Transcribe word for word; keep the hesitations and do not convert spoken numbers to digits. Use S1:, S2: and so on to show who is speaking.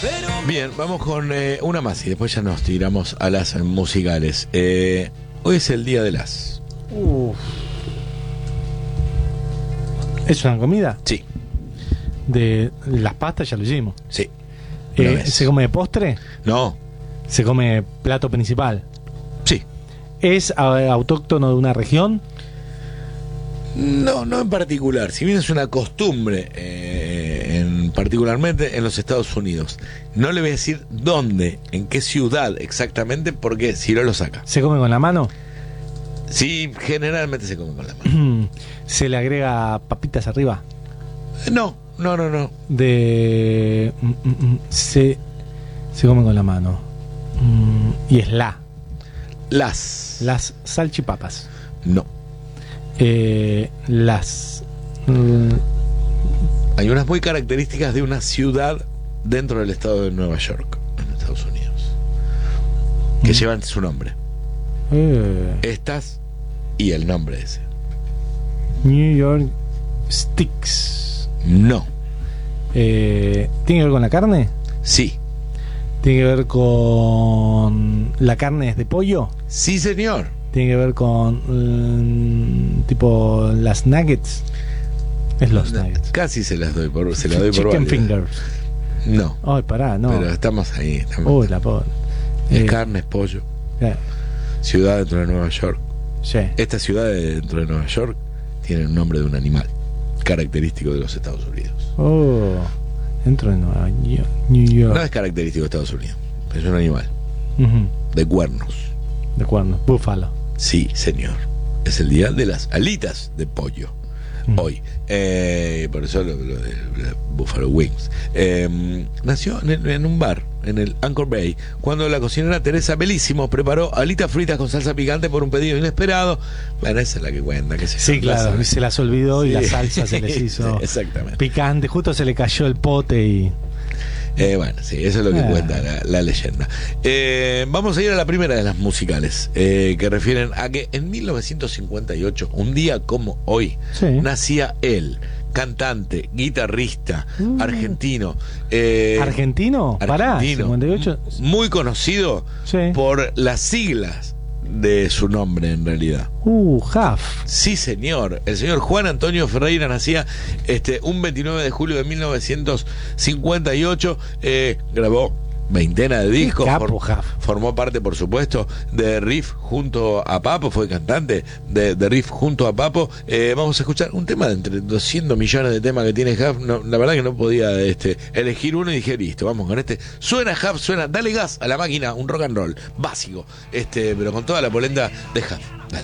S1: Bien, vamos con eh, una más y después ya nos tiramos a las musicales. Eh, hoy es el día de las...
S2: Uf. ¿Es una comida?
S1: Sí.
S2: De las pastas ya lo hicimos.
S1: Sí.
S2: Eh, ¿Se come de postre?
S1: No.
S2: ¿Se come plato principal?
S1: Sí.
S2: ¿Es a, autóctono de una región?
S1: No, no en particular. Si bien es una costumbre, eh, en, particularmente en los Estados Unidos. No le voy a decir dónde, en qué ciudad exactamente, porque si no lo saca.
S2: ¿Se come con la mano?
S1: Sí, generalmente se come con la mano.
S2: ¿Se le agrega papitas arriba?
S1: No, no, no, no.
S2: De... Mm, mm, mm, se, se come con la mano. Mm, y es la.
S1: Las.
S2: Las salchipapas.
S1: No.
S2: Eh, las... Mm,
S1: Hay unas muy características de una ciudad dentro del estado de Nueva York, en Estados Unidos, que
S2: mm.
S1: llevan su nombre.
S2: Eh,
S1: Estas y el nombre ese.
S2: New York Sticks.
S1: No.
S2: Eh, ¿Tiene que ver con la carne?
S1: Sí.
S2: ¿Tiene que ver con la carne es de pollo?
S1: Sí, señor.
S2: ¿Tiene que ver con um, tipo las nuggets? Es los nuggets.
S1: Casi se las doy por, se las doy por
S2: Chicken
S1: válida.
S2: fingers.
S1: No.
S2: Ay, pará, no.
S1: Pero estamos ahí. Estamos.
S2: Uy, la pobre.
S1: Es
S2: Eh,
S1: carne, es pollo.
S2: eh,
S1: Ciudad dentro de Nueva York.
S2: sí.
S1: Esta ciudad dentro de Nueva York tiene el nombre de un animal característico de los Estados Unidos.
S2: Oh, dentro de Nueva York. New York.
S1: No es característico de Estados Unidos, es un animal
S2: Uh-huh.
S1: de cuernos.
S2: ¿De cuándo? Búfalo.
S1: Sí, señor. Es el día de las alitas de pollo.
S2: Mm.
S1: Hoy. Eh, por eso lo, lo de lo, Buffalo Wings. Eh, nació en, el, en un bar, en el Anchor Bay, cuando la cocinera Teresa Belísimo preparó alitas fritas con salsa picante por un pedido inesperado. Bueno, esa es la que cuenta. Que se
S2: Sí, claro. Y se las olvidó y
S1: Sí.
S2: la salsa se les hizo
S1: Sí, exactamente.
S2: picante. Justo se le cayó el pote y...
S1: Eh, bueno, sí, eso es lo que
S2: Ah.
S1: cuenta la, la leyenda. Eh, vamos a ir a la primera de las musicales, eh, que refieren a que en mil novecientos cincuenta y ocho, un día como hoy,
S2: Sí.
S1: nacía él, cantante, guitarrista,
S2: Mm.
S1: argentino. eh,
S2: ¿Argentino? Pará,
S1: argentino,
S2: cincuenta y ocho.
S1: muy conocido
S2: Sí.
S1: por las siglas de su nombre en realidad.
S2: Uh, Huff.
S1: Sí, señor. El señor Juan Antonio Ferreira nacía este, un veintinueve de julio de mil novecientos cincuenta y ocho. Eh, grabó veintena de discos.
S2: capo,
S1: for-
S2: Huff.
S1: formó parte, por supuesto, de Riff junto a Papo. Fue cantante de, de Riff junto a Papo. Eh, vamos a escuchar un tema de entre doscientos millones de temas que tiene Huff. No, la verdad que no podía este, elegir uno y dije, listo, vamos con este. Suena Huff, suena, dale gas a la máquina, un rock and roll básico, este, pero con toda la polenta de Huff. Dale.